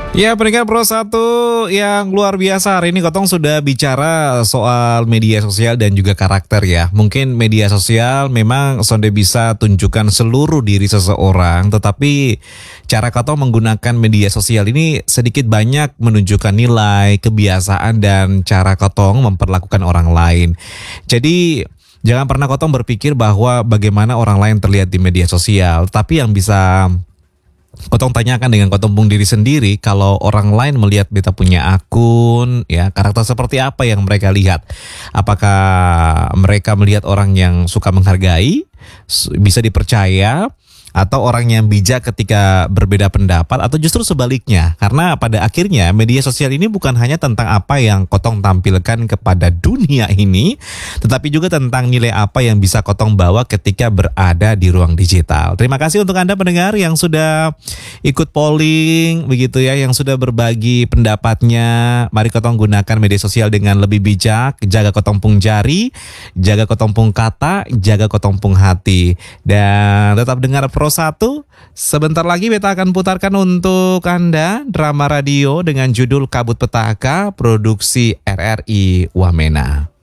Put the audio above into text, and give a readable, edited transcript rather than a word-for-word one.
Ya, peringkat Pro 1 yang luar biasa. Hari ini Kotong sudah bicara soal media sosial dan juga karakter ya. Mungkin media sosial memang sonde bisa tunjukkan seluruh diri seseorang, tetapi cara Kotong menggunakan media sosial ini sedikit banyak menunjukkan nilai, kebiasaan, dan cara Kotong memperlakukan orang lain. Jadi jangan pernah Kotong berpikir bahwa bagaimana orang lain terlihat di media sosial, tapi yang bisa Kotong tanyakan dengan Kotong pung diri sendiri, kalau orang lain melihat beta punya akun, ya karakter seperti apa yang mereka lihat? Apakah mereka melihat orang yang suka menghargai, bisa dipercaya, atau orang yang bijak ketika berbeda pendapat, atau justru sebaliknya? Karena pada akhirnya media sosial ini bukan hanya tentang apa yang Kotong tampilkan kepada dunia ini, tetapi juga tentang nilai apa yang bisa Kotong bawa ketika berada di ruang digital. Terima kasih untuk Anda pendengar yang sudah ikut polling begitu ya, yang sudah berbagi pendapatnya. Mari Kotong gunakan media sosial dengan lebih bijak, jaga Kotong pung jari, jaga Kotong pung kata, jaga Kotong pung hati, dan tetap dengar Pro 1. Sebentar lagi beta akan putarkan untuk Anda drama radio dengan judul Kabut Petaka, produksi RRI Wamena.